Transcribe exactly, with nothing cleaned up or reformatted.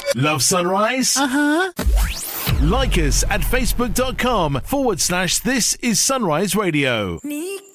Love Sunrise? Uh-huh. Like us at facebook.com forward slash This Is Sunrise Radio. Me